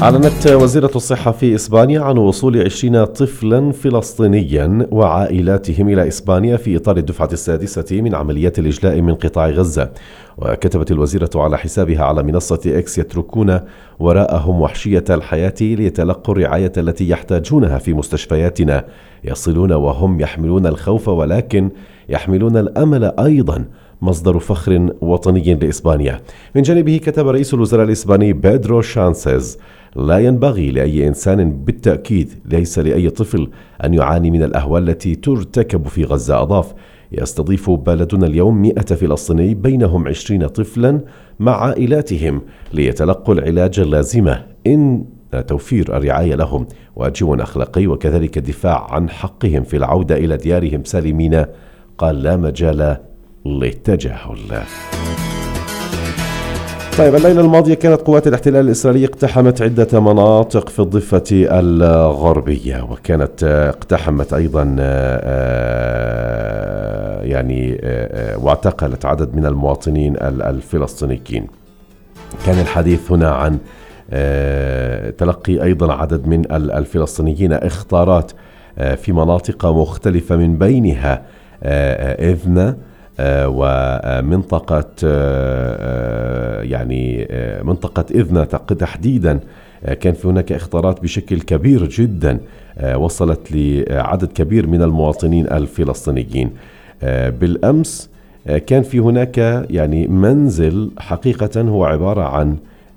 أعلنت وزيرة الصحة في إسبانيا عن وصول 20 طفلا فلسطينيا وعائلاتهم إلى إسبانيا في إطار الدفعة السادسة من عمليات الإجلاء من قطاع غزة. وكتبت الوزيرة على حسابها على منصة إكس: يتركون وراءهم وحشية الحياة ليتلقوا الرعاية التي يحتاجونها في مستشفياتنا، يصلون وهم يحملون الخوف ولكن يحملون الأمل أيضا، مصدر فخر وطني لإسبانيا. من جانبه كتب رئيس الوزراء الإسباني بيدرو سانشيز: لا ينبغي لأي إنسان، بالتأكيد ليس لأي طفل، أن يعاني من الأهوال التي ترتكب في غزة. أضاف: يستضيف بلدنا اليوم 100 فلسطيني، بينهم 20 طفلا مع عائلاتهم، ليتلقوا العلاج اللازم إن توفير الرعاية لهم واجب أخلاقي، وكذلك الدفاع عن حقهم في العودة إلى ديارهم سالمين. قال: لا مجال للتجاهل. طيب، الليلة الماضية كانت قوات الاحتلال الإسرائيلي اقتحمت عدة مناطق في الضفة الغربية، وكانت اقتحمت أيضا واعتقلت عدد من المواطنين الفلسطينيين. كان الحديث هنا عن تلقي أيضا عدد من الفلسطينيين اخطارات في مناطق مختلفة، من بينها إذنة ومنطقة منطقة إذنة تحديدا. كان في هناك اختارات بشكل كبير جدا وصلت لعدد كبير من المواطنين الفلسطينيين. بالأمس كان في هناك منزل حقيقة هو عبارة عن